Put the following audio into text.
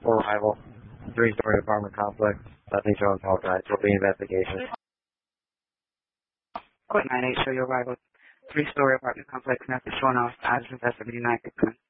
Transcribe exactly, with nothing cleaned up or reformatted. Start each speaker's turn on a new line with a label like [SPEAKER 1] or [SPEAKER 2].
[SPEAKER 1] Arrival, three-story apartment complex. Nothing showing call guys. Will be investigation.
[SPEAKER 2] Code nine eight, show your arrival. Three-story apartment complex, nothing showing off. I was investigating nine six one.